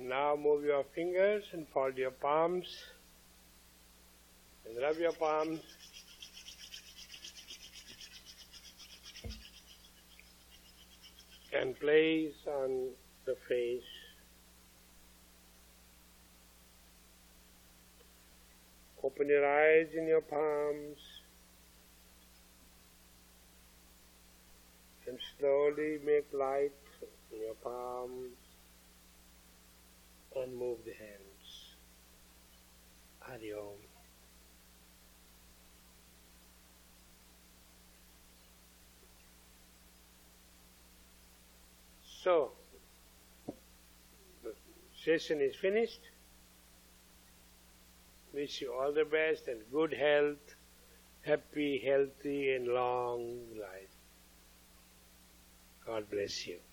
now move your fingers and fold your palms and rub your palms. And place on the face. Open your eyes in your palms and slowly make light in your palms and move the hands. Hari Om. So, the session is finished. Wish you all the best and good health, happy, healthy and long life. God bless you.